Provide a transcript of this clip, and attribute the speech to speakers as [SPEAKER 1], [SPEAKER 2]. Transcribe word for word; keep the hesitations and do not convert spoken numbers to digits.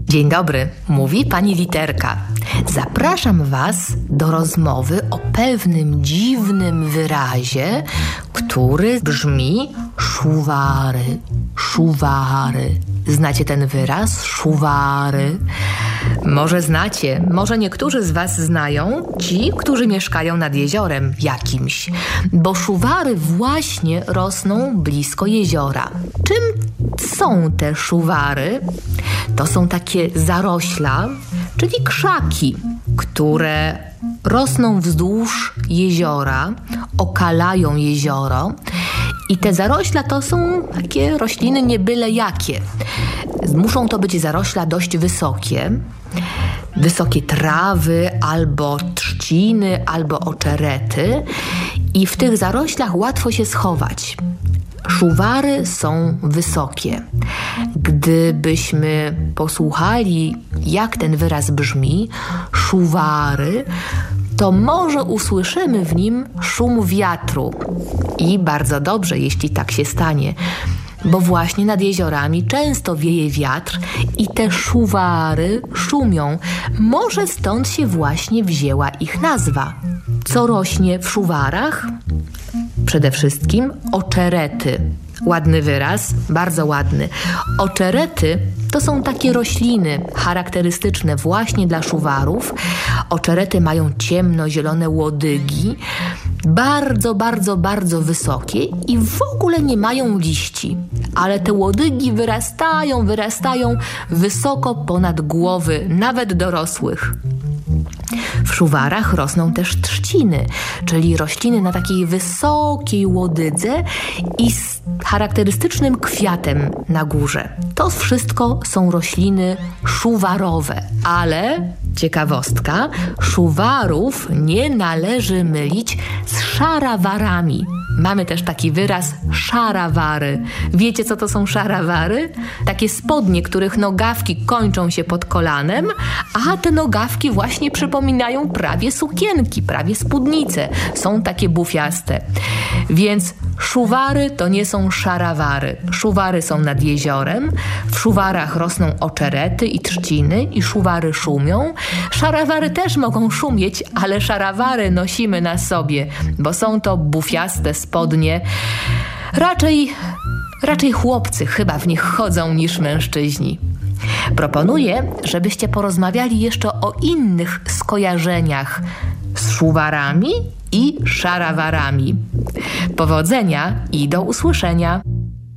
[SPEAKER 1] Dzień dobry, mówi pani Literka. Zapraszam was do rozmowy o pewnym dziwnym wyrazie, który brzmi szuwary, szuwary. Znacie ten wyraz? Szuwary. Może znacie, może niektórzy z was znają, ci, którzy mieszkają nad jeziorem jakimś, bo szuwary właśnie rosną blisko jeziora. Czym są te szuwary? To są takie zarośla, czyli krzaki, które rosną wzdłuż jeziora, okalają jezioro. I te zarośla to są takie rośliny nie byle jakie. Muszą to być zarośla dość wysokie, wysokie trawy, albo trzciny, albo oczerety. I w tych zaroślach łatwo się schować. Szuwary są wysokie. Gdybyśmy posłuchali, jak ten wyraz brzmi, szuwary, to może usłyszymy w nim szum wiatru. I bardzo dobrze, jeśli tak się stanie, bo właśnie nad jeziorami często wieje wiatr i te szuwary szumią. Może stąd się właśnie wzięła ich nazwa. Co rośnie w szuwarach? Przede wszystkim oczerety. Ładny wyraz, bardzo ładny. Oczerety to są takie rośliny charakterystyczne właśnie dla szuwarów. Oczerety mają ciemnozielone łodygi, bardzo, bardzo, bardzo wysokie i w ogóle nie mają liści. Ale te łodygi wyrastają, wyrastają wysoko ponad głowy, nawet dorosłych. W szuwarach rosną też trzciny, czyli rośliny na takiej wysokiej łodydze i z charakterystycznym kwiatem na górze. To wszystko są rośliny szuwarowe, ale ciekawostka, szuwarów nie należy mylić z szarawarami. Mamy też taki wyraz szarawary. Wiecie, co to są szarawary? Takie spodnie, których nogawki kończą się pod kolanem, a te nogawki właśnie przypominają prawie sukienki, prawie spódnice. Są takie bufiaste. Więc szuwary to nie są szarawary. Szuwary są nad jeziorem. W szuwarach rosną oczerety i trzciny i szuwary szumią. Szarawary też mogą szumieć, ale szarawary nosimy na sobie, bo są to bufiaste spodnie. Raczej, raczej chłopcy chyba w nich chodzą niż mężczyźni. Proponuję, żebyście porozmawiali jeszcze o innych skojarzeniach z szuwarami i szarawarami. Powodzenia i do usłyszenia!